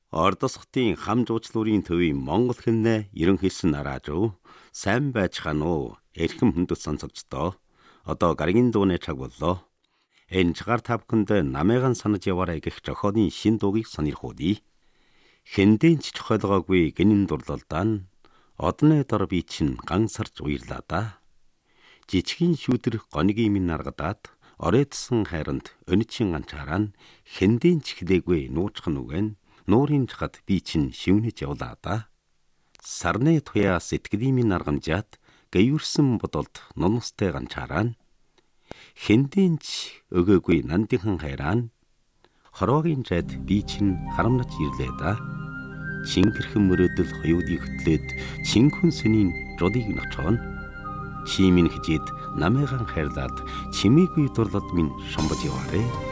Ордосхтын хам жуучлуурын төвийн Монгол хэмнээ ерөнхийсэн нараажуу сайн байцгаана уу эрхэм хүндэт сонсогчдоо одоо гарагийн дууны цаг боллоо. Энэ цагаар та бүхэнд намайган санаж яваарай гэх зохиолын шин дуугийг сонирхуулъя. Хэндийн ч чухалгаагүй гинэн дурлалдаа нь одны дор би чинь гансарч уйрлаа да. Жичгийн шүүдэр гонигийн минь наргадаад оройтсон хайранд өнөчийн ганчаараа хэндийн ч хэлээгүй нуучхан үгэн нуурын чахад би чинь шивнэж явлаа да. Сарны туяа сэтгэлийн минь аргамжаад гэвэрсэн бодолд нунустай ганчаараа хэндийн ч өгөөгүй нандинхан хайраа хороогийн жад би чинь харамнаж ирлээ да. Чингэрхэн мөрөөдөл хоёудыг хөтлөөд чинхэн сүнийн жодыг ночоон чимийн хижээд намайгаан хайрлаад чимээгүй дурлал минь шомбож яваарэ.